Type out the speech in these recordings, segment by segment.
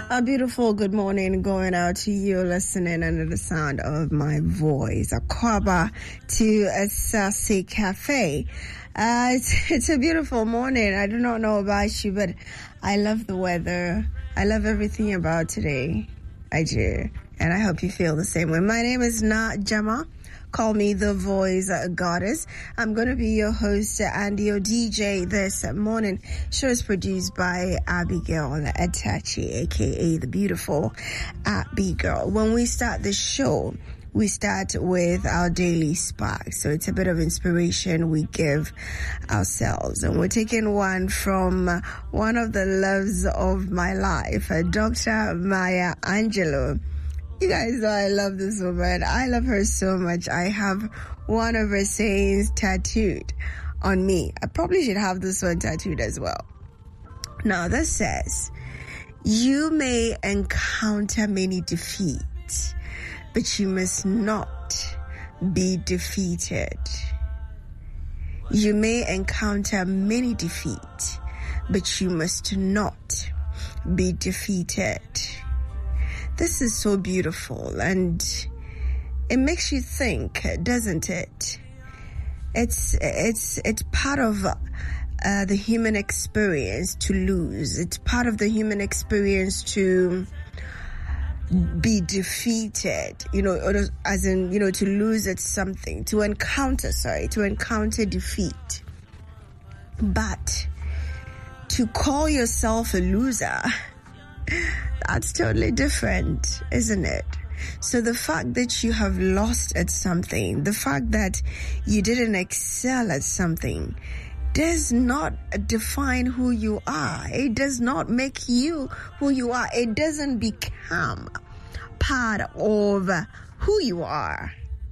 A beautiful good morning going out to you listening under the sound of my voice. Akwaba to Asase Cafe. It's a beautiful morning. I do not know about you, but I love the weather. I love everything about today. I do. And I hope you feel the same way. My name is Na Jama. Call me the voice goddess. I'm going to be your host and your DJ this morning. Show is produced by Abigail Atachi, aka the beautiful Abigail. When we start the show, we start with our daily spark. So it's a bit of inspiration we give ourselves. And we're taking one from one of the loves of my life, Dr. Maya Angelou. You guys know I love this woman. I love her so much. I have one of her sayings tattooed on me. I probably should have this one tattooed as well. Now, this says, you may encounter many defeats, but you must not be defeated. You may encounter many defeats, but you must not be defeated. This is so beautiful, and it makes you think, doesn't it? It's part of the human experience to lose. It's part of the human experience to be defeated, as in, to lose at something, to encounter defeat. But to call yourself a loser, that's totally different, isn't it? So the fact that you have lost at something, the fact that you didn't excel at something, does not define who you are. It does not make you who you are. It doesn't become part of who you are.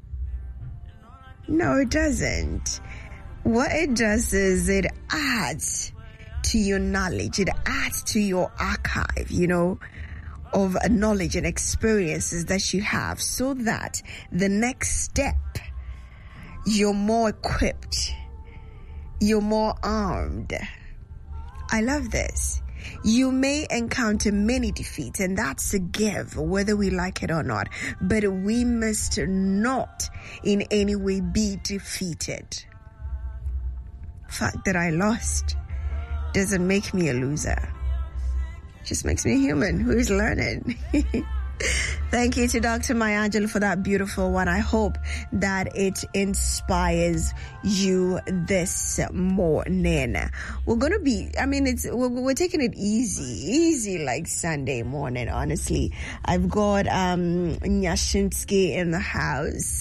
No, it doesn't. What it does is it adds to your knowledge. It adds to your archive, of knowledge and experiences that you have, so that the next step, you're more equipped, you're more armed. I love this. You may encounter many defeats, and that's a give, whether we like it or not. But we must not in any way be defeated. The fact that I lost doesn't make me a loser. Just makes me a human who is learning. Thank you to Dr. Maya Angelou for that beautiful one. I hope that it inspires you this morning. We're going to be, we're taking it easy like Sunday morning, honestly. I've got Nyashinsky in the house.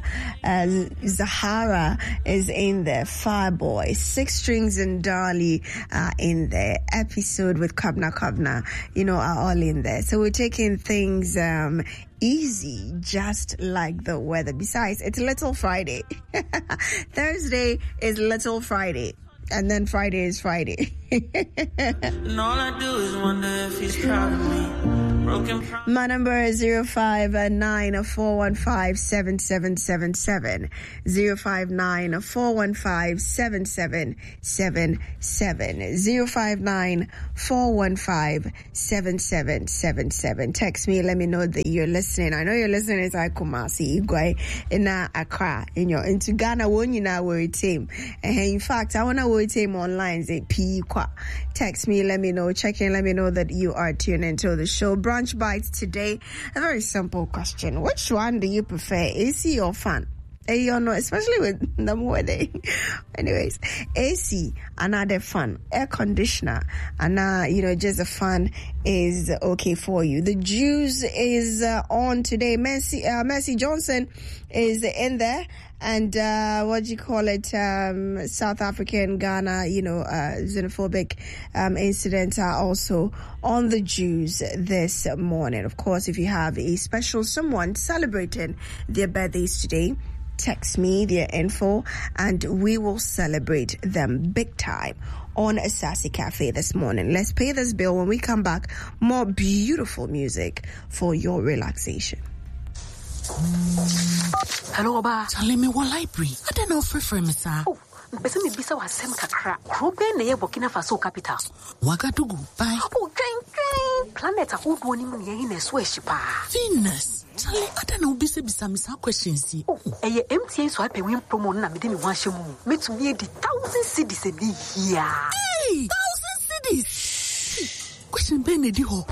Zahara is in there. Fireboy, Six Strings and Dolly in there. Episode with Kabna, are all in there. So we're taking things easy, just like the weather. Besides, it's Little Friday. Thursday is Little Friday, and then Friday is Friday. And all I do is wonder if he's proud of me. My number is 059-415-7777. 059-415-7777. 059-415-7777. Text me, let me know that you're listening. I know you're listening is Kumasi, Igwe, in Accra, into Ghana, when you know where it's team. And in fact, I want to wait team online, say P. Text me, let me know, check in, let me know that you are tuned into the show. Brunch Bites today, a very simple question. Which one do you prefer, AC or fan? No, especially with the weather. Anyways, AC, another fan. Air conditioner, and just a fan is okay for you. The juice is on today. Mercy Johnson is in there. And South African, Ghana, xenophobic incidents are also on the juice this morning. Of course, if you have a special someone celebrating their birthdays today, text me their info and we will celebrate them big time on Asase Cafe this morning. Let's pay this bill. When we come back, more beautiful music for your relaxation. Hello, Oba. Tell me what library. I don't know for me, sir. Oh, mpese me bisa wasem kakra. Krobe na ye Burkina Faso capital. Wagadugu, bye. Oh, train. Planet ahodo ni mu ye na so ahyipa. Venus. Charlie, I don't know bisa questions. Oh, eye MTN so happy win promo na me de me wan hyemu. Metumi di 1,000 cedis e bi here. Hey, 1,000 cedis. Question ben e di ho.